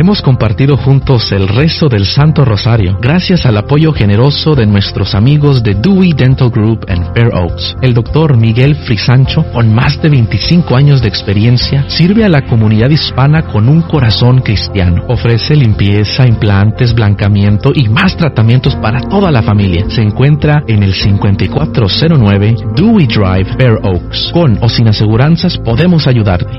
Hemos compartido juntos el resto del Santo Rosario, gracias al apoyo generoso de nuestros amigos de Dewey Dental Group en Fair Oaks. El Dr. Miguel Frisancho, con más de 25 años de experiencia, sirve a la comunidad hispana con un corazón cristiano. Ofrece limpieza, implantes, blancamiento y más tratamientos para toda la familia. Se encuentra en el 5409 Dewey Drive, Fair Oaks. Con o sin aseguranzas podemos ayudarte.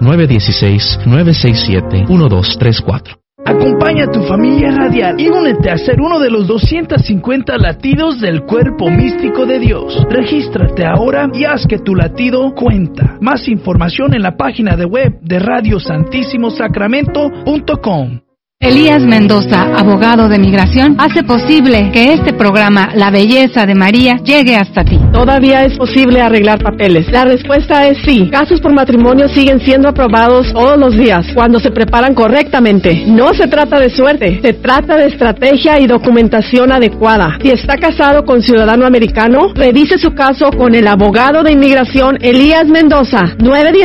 916-967-1234. Acompaña a tu familia radial y únete a ser uno de los 250 latidos del cuerpo místico de Dios. Regístrate ahora y haz que tu latido cuenta. Más información en la página de web de radiosantissimosacramento.com. Elías Mendoza, abogado de migración, hace posible que este programa, La Belleza de María, llegue hasta ti. ¿Todavía es posible arreglar papeles? La respuesta es sí. Casos por matrimonio siguen siendo aprobados todos los días cuando se preparan correctamente. No se trata de suerte, se trata de estrategia y documentación adecuada. Si está casado con ciudadano americano, revise su caso con el abogado de inmigración Elías Mendoza,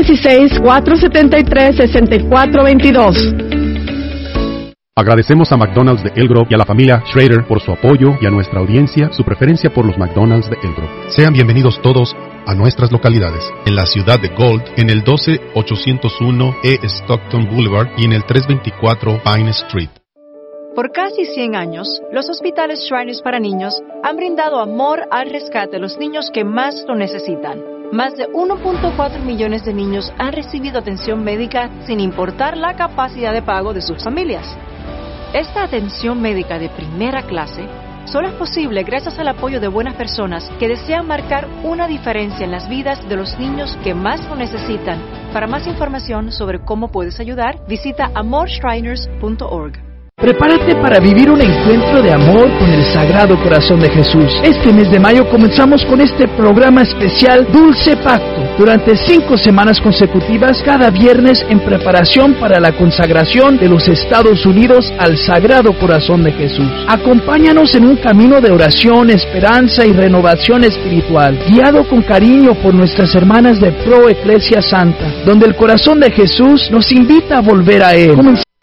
916-473-6422. Agradecemos a McDonald's de Elk Grove y a la familia Schrader por su apoyo y a nuestra audiencia su preferencia por los McDonald's de Elk Grove. Sean bienvenidos todos a nuestras localidades. En la ciudad de Gold, en el 12801 E. Stockton Boulevard y en el 324 Pine Street. Por casi 100 años, los hospitales Shriners para niños han brindado amor al rescate de los niños que más lo necesitan. Más de 1.4 millones de niños han recibido atención médica sin importar la capacidad de pago de sus familias. Esta atención médica de primera clase solo es posible gracias al apoyo de buenas personas que desean marcar una diferencia en las vidas de los niños que más lo necesitan. Para más información sobre cómo puedes ayudar, visita amorshriners.org. Prepárate para vivir un encuentro de amor con el Sagrado Corazón de Jesús. Este mes de mayo comenzamos con este programa especial Dulce Pacto. Durante 5 semanas consecutivas, cada viernes en preparación para la consagración de los Estados Unidos al Sagrado Corazón de Jesús. Acompáñanos en un camino de oración, esperanza y renovación espiritual, guiado con cariño por nuestras hermanas de Pro Eclesia Santa, donde el Corazón de Jesús nos invita a volver a Él.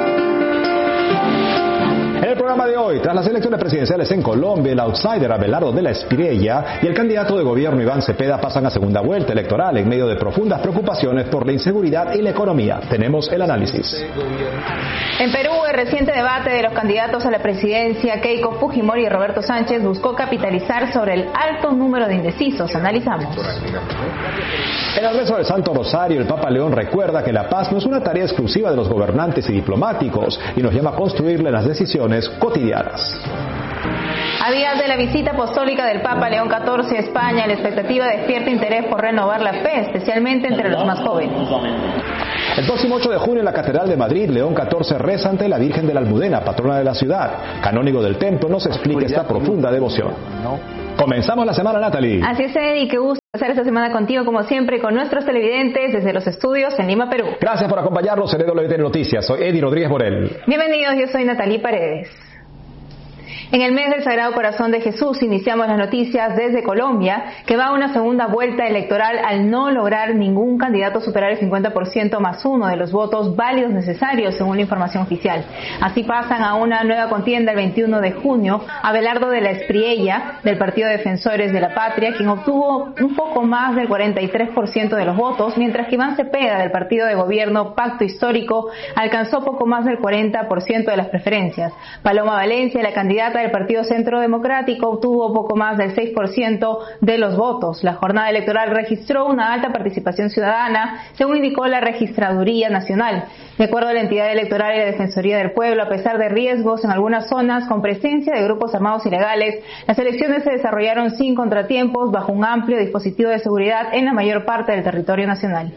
Tras las elecciones presidenciales en Colombia, el outsider Abelardo de la Espriella y el candidato de gobierno Iván Cepeda pasan a segunda vuelta electoral en medio de profundas preocupaciones por la inseguridad y la economía. Tenemos el análisis. En Perú, el reciente debate de los candidatos a la presidencia, Keiko Fujimori y Roberto Sánchez, buscó capitalizar sobre el alto número de indecisos. Analizamos. En el rezo del Santo Rosario, el Papa León recuerda que la paz no es una tarea exclusiva de los gobernantes y diplomáticos y nos llama a construirle las decisiones cotidianas. A días de la visita apostólica del Papa León XIV a España, la expectativa despierta interés por renovar la fe, especialmente entre los más jóvenes. El próximo 8 de junio en la Catedral de Madrid, León XIV reza ante la Virgen de la Almudena, patrona de la ciudad. Canónigo del templo nos explica esta profunda devoción. Comenzamos la semana, Natalie. Así es, Eddie, qué gusto estar esta semana contigo, como siempre, con nuestros televidentes desde los estudios en Lima, Perú. Gracias por acompañarnos en EWTN Noticias. Soy Eddie Rodríguez Morel. Bienvenidos, yo soy Natalie Paredes. En el mes del Sagrado Corazón de Jesús iniciamos las noticias desde Colombia, que va a una segunda vuelta electoral al no lograr ningún candidato superar el 50% más uno de los votos válidos necesarios, según la información oficial. Así pasan a una nueva contienda el 21 de junio Abelardo de la Espriella, del Partido Defensores de la Patria, quien obtuvo un poco más del 43% de los votos, mientras que Iván Cepeda, del Partido de Gobierno Pacto Histórico, alcanzó poco más del 40% de las preferencias. Paloma Valencia, la candidata del Partido Centro Democrático, obtuvo poco más del 6% de los votos. La jornada electoral registró una alta participación ciudadana, según indicó la Registraduría Nacional. De acuerdo a la entidad electoral y la Defensoría del Pueblo, a pesar de riesgos en algunas zonas con presencia de grupos armados ilegales, las elecciones se desarrollaron sin contratiempos, bajo un amplio dispositivo de seguridad en la mayor parte del territorio nacional.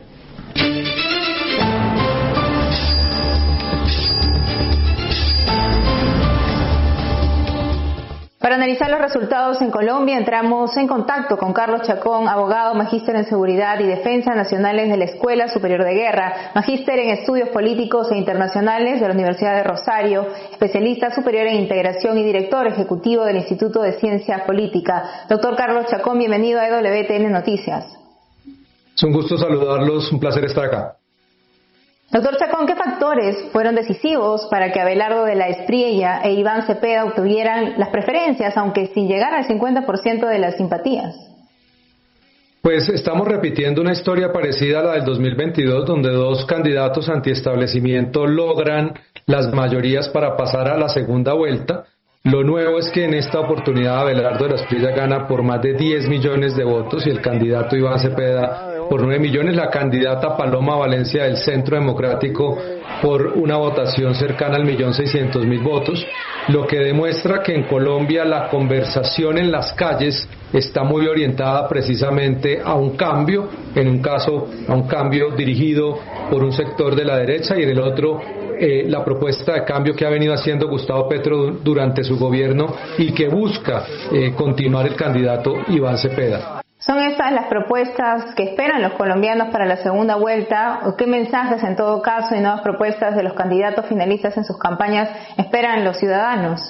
Para analizar los resultados en Colombia, entramos en contacto con Carlos Chacón, abogado, magíster en Seguridad y Defensa Nacionales de la Escuela Superior de Guerra, magíster en Estudios Políticos e Internacionales de la Universidad de Rosario, especialista superior en Integración y director ejecutivo del Instituto de Ciencia Política. Doctor Carlos Chacón, bienvenido a EWTN Noticias. Es un gusto saludarlos, un placer estar acá. Doctor Chacón, ¿qué factores fueron decisivos para que Abelardo de la Espriella e Iván Cepeda obtuvieran las preferencias, aunque sin llegar al 50% de las simpatías? Pues estamos repitiendo una historia parecida a la del 2022, donde dos candidatos antiestablecimiento logran las mayorías para pasar a la segunda vuelta. Lo nuevo es que en esta oportunidad Abelardo de la Espriella gana por más de 10 millones de votos y el candidato Iván Cepeda por 9 millones, la candidata Paloma Valencia del Centro Democrático por una votación cercana al 1.600.000 votos, lo que demuestra que en Colombia la conversación en las calles está muy orientada precisamente a un cambio, en un caso a un cambio dirigido por un sector de la derecha y en el otro la propuesta de cambio que ha venido haciendo Gustavo Petro durante su gobierno y que busca continuar el candidato Iván Cepeda. ¿Son estas las propuestas que esperan los colombianos para la segunda vuelta? ¿O qué mensajes, en todo caso, y nuevas propuestas de los candidatos finalistas en sus campañas esperan los ciudadanos?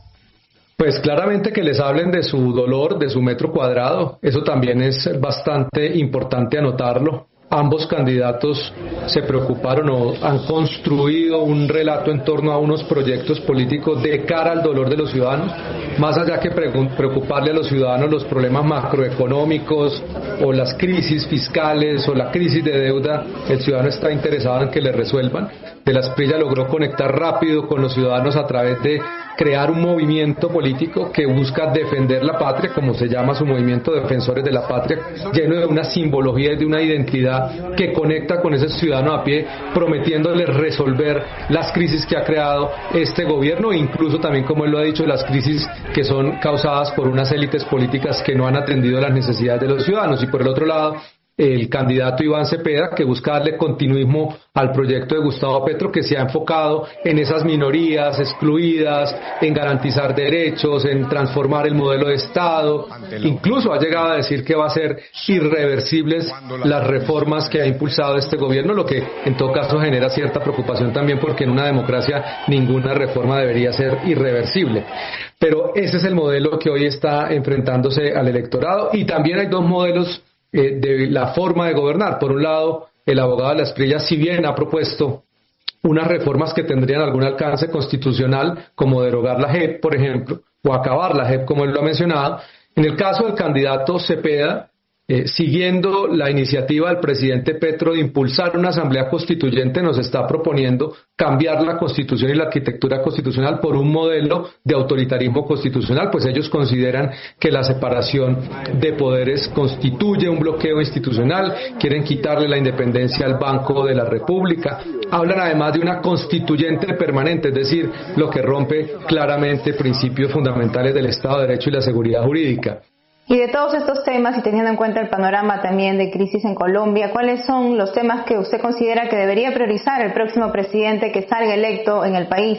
Pues claramente que les hablen de su dolor, de su metro cuadrado. Eso también es bastante importante anotarlo. Ambos candidatos se preocuparon o han construido un relato en torno a unos proyectos políticos de cara al dolor de los ciudadanos, más allá que preocuparle a los ciudadanos los problemas macroeconómicos o las crisis fiscales o la crisis de deuda. El ciudadano está interesado en que le resuelvan. De la Espriella logró conectar rápido con los ciudadanos a través de crear un movimiento político que busca defender la patria, como se llama su movimiento, Defensores de la Patria, lleno de una simbología y de una identidad que conecta con ese ciudadano a pie, prometiéndole resolver las crisis que ha creado este gobierno e incluso también, como él lo ha dicho, las crisis que son causadas por unas élites políticas que no han atendido las necesidades de los ciudadanos. Y por el otro lado, el candidato Iván Cepeda, que busca darle continuismo al proyecto de Gustavo Petro, que se ha enfocado en esas minorías excluidas, en garantizar derechos, en transformar el modelo de Estado. Incluso ha llegado a decir que va a ser irreversibles las reformas que ha impulsado este gobierno, lo que en todo caso genera cierta preocupación también, porque en una democracia ninguna reforma debería ser irreversible. Pero ese es el modelo que hoy está enfrentándose al electorado, y también hay dos modelos de la forma de gobernar. Por un lado, el abogado de la Espriella, si bien ha propuesto unas reformas que tendrían algún alcance constitucional, como derogar la JEP, por ejemplo, o acabar la JEP, como él lo ha mencionado, en el caso del candidato Cepeda, siguiendo la iniciativa del presidente Petro de impulsar una asamblea constituyente, nos está proponiendo cambiar la constitución y la arquitectura constitucional por un modelo de autoritarismo constitucional, pues ellos consideran que la separación de poderes constituye un bloqueo institucional, quieren quitarle la independencia al Banco de la República, hablan además de una constituyente permanente, es decir, lo que rompe claramente principios fundamentales del Estado de Derecho y la seguridad jurídica. Y de todos estos temas, y teniendo en cuenta el panorama también de crisis en Colombia, ¿cuáles son los temas que usted considera que debería priorizar el próximo presidente que salga electo en el país?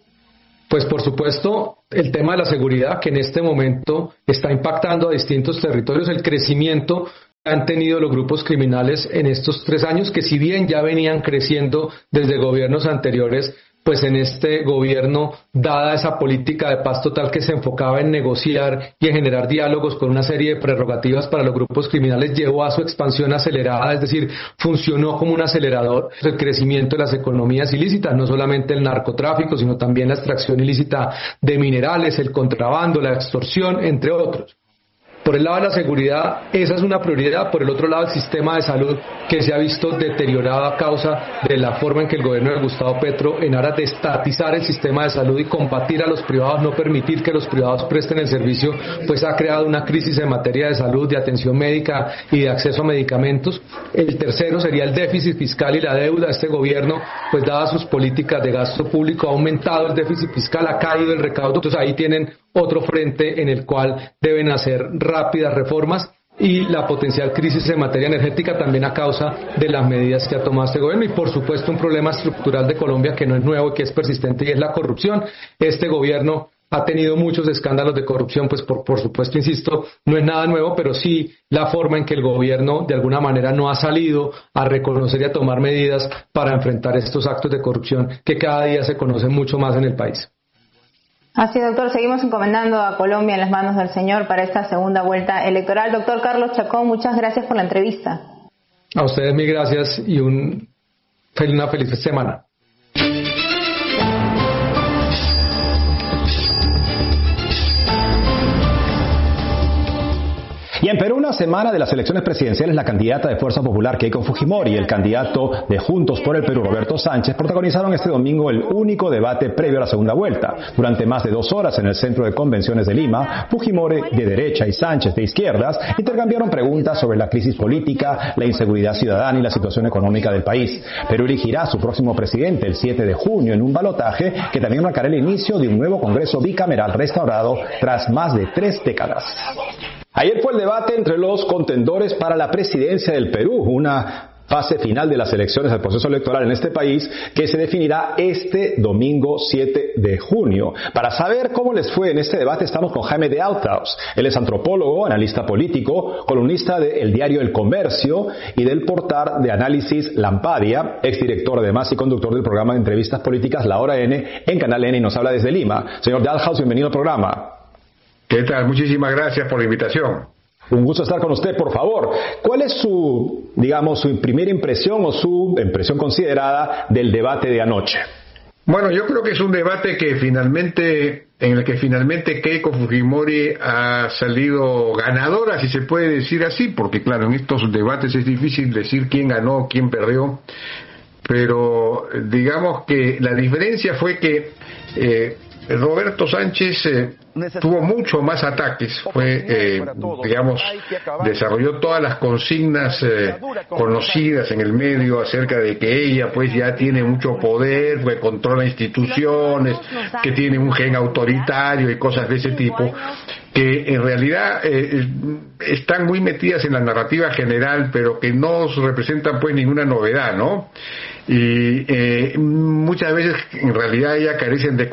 Pues por supuesto el tema de la seguridad, que en este momento está impactando a distintos territorios, el crecimiento que han tenido los grupos criminales en estos 3 años, que si bien ya venían creciendo desde gobiernos anteriores, pues en este gobierno, dada esa política de paz total que se enfocaba en negociar y en generar diálogos con una serie de prerrogativas para los grupos criminales, llevó a su expansión acelerada, es decir, funcionó como un acelerador del crecimiento de las economías ilícitas, no solamente el narcotráfico, sino también la extracción ilícita de minerales, el contrabando, la extorsión, entre otros. Por el lado de la seguridad, esa es una prioridad. Por el otro lado, el sistema de salud, que se ha visto deteriorado a causa de la forma en que el gobierno de Gustavo Petro, en aras de estatizar el sistema de salud y combatir a los privados, no permitir que los privados presten el servicio, pues ha creado una crisis en materia de salud, de atención médica y de acceso a medicamentos. El tercero sería el déficit fiscal y la deuda. Este gobierno, pues dadas sus políticas de gasto público, ha aumentado el déficit fiscal, ha caído el recaudo. Entonces ahí tienen otro frente en el cual deben hacer rápidas reformas, y la potencial crisis en materia energética también a causa de las medidas que ha tomado este gobierno, y por supuesto un problema estructural de Colombia que no es nuevo y que es persistente, y es la corrupción. Este gobierno ha tenido muchos escándalos de corrupción, pues por supuesto, insisto, no es nada nuevo, pero sí la forma en que el gobierno de alguna manera no ha salido a reconocer y a tomar medidas para enfrentar estos actos de corrupción que cada día se conocen mucho más en el país. Así, doctor, seguimos encomendando a Colombia en las manos del Señor para esta segunda vuelta electoral. Doctor Carlos Chacón, muchas gracias por la entrevista. A ustedes mil gracias y un Una feliz semana. Y en Perú, una semana de las elecciones presidenciales, la candidata de Fuerza Popular, Keiko Fujimori, y el candidato de Juntos por el Perú, Roberto Sánchez, protagonizaron este domingo el único debate previo a la segunda vuelta. Durante más de 2 horas en el Centro de Convenciones de Lima, Fujimori de derecha y Sánchez de izquierdas intercambiaron preguntas sobre la crisis política, la inseguridad ciudadana y la situación económica del país. Perú elegirá a su próximo presidente el 7 de junio en un balotaje que también marcará el inicio de un nuevo Congreso bicameral restaurado tras más de 3 décadas. Ayer fue el debate entre los contendores para la presidencia del Perú, una fase final de las elecciones del proceso electoral en este país que se definirá este domingo 7 de junio. Para saber cómo les fue en este debate estamos con Jaime de Althaus. Él es antropólogo, analista político, columnista del diario El Comercio y del portal de análisis Lampadia, exdirector además y conductor del programa de entrevistas políticas La Hora N en Canal N y nos habla desde Lima. Señor de Althaus, bienvenido al programa. ¿Qué tal? Muchísimas gracias por la invitación. Un gusto estar con usted, por favor. ¿Cuál es su primera impresión o su impresión considerada del debate de anoche? Bueno, yo creo que es un debate en el que finalmente Keiko Fujimori ha salido ganadora, si se puede decir así, porque claro, en estos debates es difícil decir quién ganó, quién perdió, pero digamos que la diferencia fue que Roberto Sánchez tuvo mucho más ataques, desarrolló todas las consignas conocidas en el medio acerca de que ella pues ya tiene mucho poder, que controla instituciones, que tiene un gen autoritario y cosas de ese tipo, que en realidad están muy metidas en la narrativa general, pero que no representan pues ninguna novedad, ¿no? Y muchas veces en realidad ella carecen de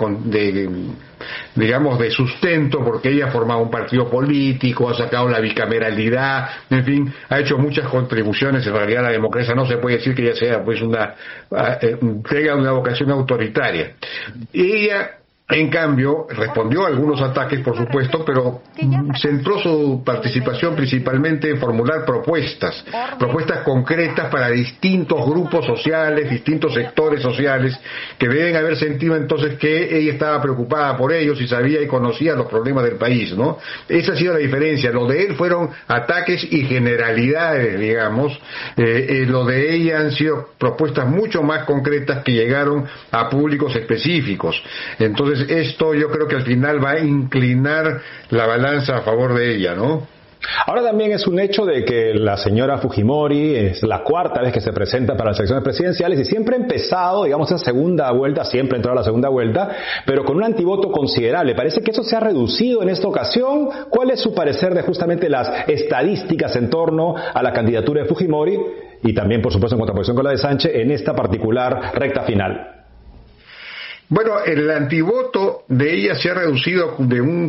sustento, porque ella ha formado un partido político, ha sacado la bicameralidad, en fin, ha hecho muchas contribuciones. En realidad la democracia no se puede decir que ella sea pues tenga una vocación autoritaria. Ella, en cambio, respondió a algunos ataques, por supuesto, pero centró su participación principalmente en formular propuestas concretas para distintos grupos sociales, distintos sectores sociales, que deben haber sentido entonces que ella estaba preocupada por ellos y sabía y conocía los problemas del país, ¿no? Esa ha sido la diferencia. Lo de él fueron ataques y generalidades, digamos. Lo de ella han sido propuestas mucho más concretas que llegaron a públicos específicos. Entonces, esto yo creo que al final va a inclinar la balanza a favor de ella, ¿no? Ahora también es un hecho de que la señora Fujimori es la 4ª vez que se presenta para las elecciones presidenciales y siempre ha empezado, esa segunda vuelta, siempre entró a la segunda vuelta, pero con un antivoto considerable. Parece que eso se ha reducido en esta ocasión. ¿Cuál es su parecer de justamente las estadísticas en torno a la candidatura de Fujimori y también, por supuesto, en contraposición con la de Sánchez en esta particular recta final? Bueno, el antivoto de ella se ha reducido de un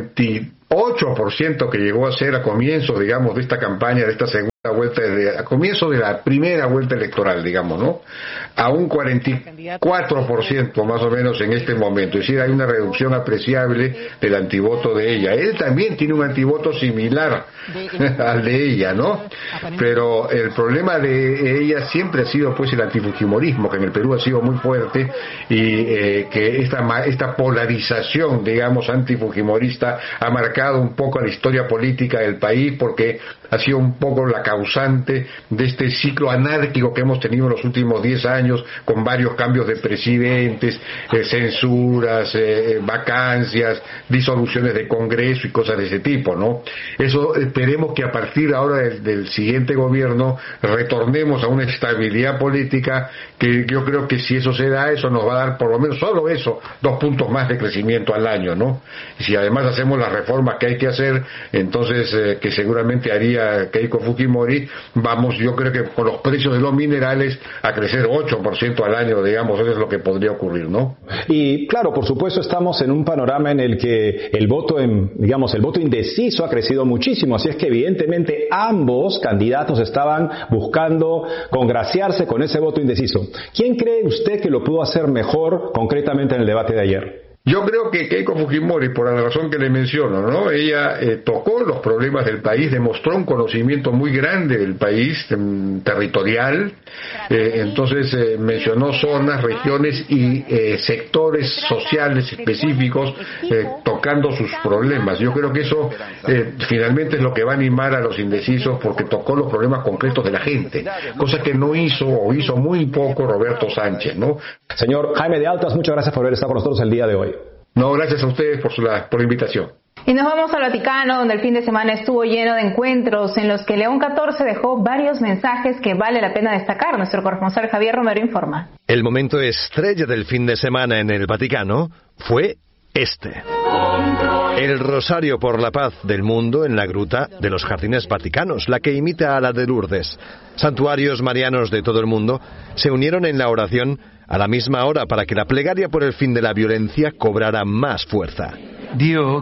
58% que llegó a ser a comienzo, de esta campaña, de esta segunda vuelta, a comienzo de la primera vuelta electoral, ¿no? A un 44% más o menos en este momento. Es decir, hay una reducción apreciable del antivoto de ella. Él también tiene un antivoto similar al de ella, ¿no? Pero el problema de ella siempre ha sido pues el antifujimorismo, que en el Perú ha sido muy fuerte, y que esta polarización, antifujimorista ha marcado un poco la historia política del país, porque ha sido un poco la causante de este ciclo anárquico que hemos tenido en los últimos 10 años, con varios cambios de presidentes, censuras, vacancias, disoluciones de Congreso y cosas de ese tipo, ¿no? Eso esperemos que a partir ahora del siguiente gobierno retornemos a una estabilidad política, que yo creo que si eso se da, eso nos va a dar por lo menos solo eso, 2 puntos más de crecimiento al año, ¿no? Y si además hacemos las reformas que hay que hacer, entonces que seguramente haría Keiko Fujimori, vamos, yo creo que por los precios de los minerales a crecer 8% al año, eso es lo que podría ocurrir, ¿no? Y claro, por supuesto, estamos en un panorama en el que el voto indeciso ha crecido muchísimo, así es que evidentemente ambos candidatos estaban buscando congraciarse con ese voto indeciso. ¿Quién cree usted que lo pudo hacer mejor concretamente en el debate de ayer? Yo creo que Keiko Fujimori, por la razón que le menciono, ¿no? Ella tocó los problemas del país, demostró un conocimiento muy grande del país, territorial, entonces mencionó zonas, regiones y sectores sociales específicos tocando sus problemas. Yo creo que eso finalmente es lo que va a animar a los indecisos, porque tocó los problemas concretos de la gente, cosa que no hizo o hizo muy poco Roberto Sánchez, ¿no? Señor Jaime de Altas, muchas gracias por haber estado con nosotros el día de hoy. No, gracias a ustedes por la invitación. Y nos vamos al Vaticano, donde el fin de semana estuvo lleno de encuentros en los que León XIV dejó varios mensajes que vale la pena destacar. Nuestro corresponsal Javier Romero informa. El momento estrella del fin de semana en el Vaticano fue este. El Rosario por la Paz del Mundo en la Gruta de los Jardines Vaticanos, la que imita a la de Lourdes. Santuarios marianos de todo el mundo se unieron en la oración a la misma hora para que la plegaria por el fin de la violencia cobrara más fuerza. Dios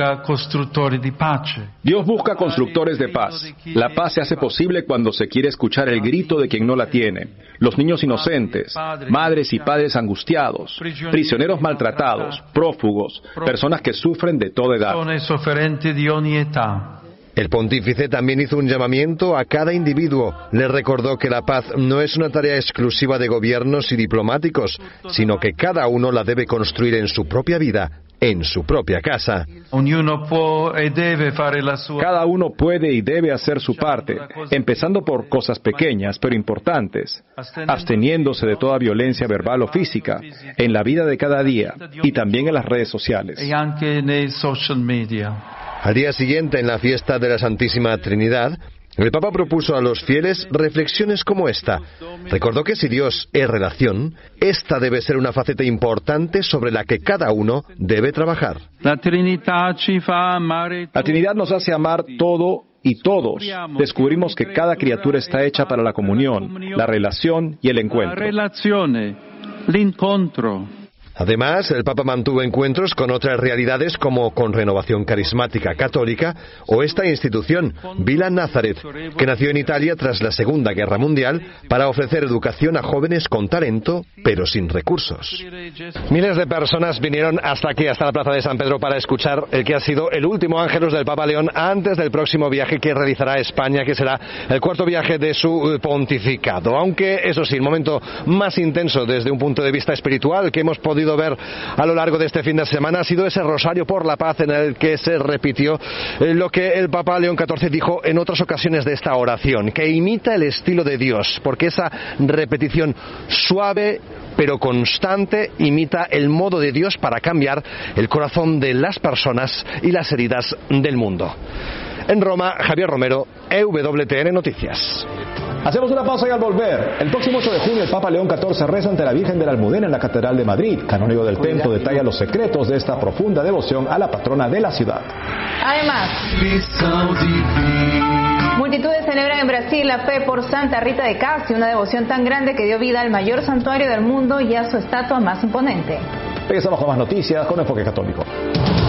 busca constructores de paz. La paz se hace posible cuando se quiere escuchar el grito de quien no la tiene. Los niños inocentes, madres y padres angustiados, prisioneros maltratados, prófugos, personas que sufren de toda edad. El pontífice también hizo un llamamiento a cada individuo. Le recordó que la paz no es una tarea exclusiva de gobiernos y diplomáticos, sino que cada uno la debe construir en su propia vida, en su propia casa. Cada uno puede y debe hacer su parte, empezando por cosas pequeñas pero importantes, absteniéndose de toda violencia verbal o física, en la vida de cada día y también en las redes sociales. Al día siguiente, en la fiesta de la Santísima Trinidad, el Papa propuso a los fieles reflexiones como esta. Recordó que si Dios es relación, esta debe ser una faceta importante sobre la que cada uno debe trabajar. La Trinidad nos hace amar todo y todos. Descubrimos que cada criatura está hecha para la comunión, la relación y el encuentro. Además, el Papa mantuvo encuentros con otras realidades como con Renovación Carismática Católica o esta institución, Villa Nazareth, que nació en Italia tras la Segunda Guerra Mundial para ofrecer educación a jóvenes con talento, pero sin recursos. Miles de personas vinieron hasta aquí, hasta la Plaza de San Pedro, para escuchar el que ha sido el último Ángelus del Papa León antes del próximo viaje que realizará a España, que será el cuarto viaje de su pontificado. Aunque, eso sí, el momento más intenso desde un punto de vista espiritual que hemos podido ver a lo largo de este fin de semana ha sido ese Rosario por la Paz, en el que se repitió lo que el Papa León XIV dijo en otras ocasiones de esta oración, que imita el estilo de Dios, porque esa repetición suave pero constante imita el modo de Dios para cambiar el corazón de las personas y las heridas del mundo. En Roma, Javier Romero, EWTN Noticias. Hacemos una pausa y al volver, el próximo 8 de junio el Papa León XIV reza ante la Virgen de la Almudena en la Catedral de Madrid. Canónigo del Templo detalla los secretos de esta profunda devoción a la patrona de la ciudad. Además, multitudes celebran en Brasil la fe por Santa Rita de Casi, una devoción tan grande que dio vida al mayor santuario del mundo y a su estatua más imponente. Regresamos con más noticias con Enfoque Católico.